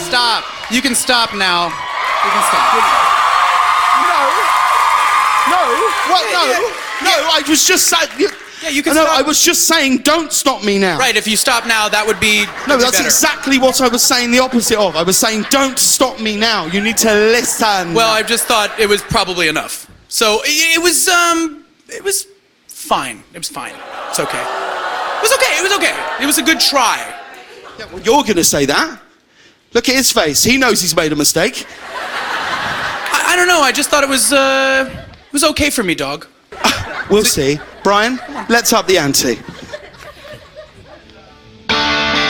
Stop. You can stop now. You can stop. No. What? No. Yeah. No. I was just saying. Yeah, you can No, stop. I was just saying, don't stop me now. Right, if you stop now, that would be No, that's better. exactly what I was saying the opposite of. I was saying, don't stop me now. You need to listen. Well, I just thought it was probably enough. So it was fine. It was fine. It's okay. It was okay. It was a good try. Yeah, well, you're going to say that. Look at his face. He knows he's made a mistake. I don't know. I just thought it was okay for me, dog. We'll see. Brian, let's up the ante.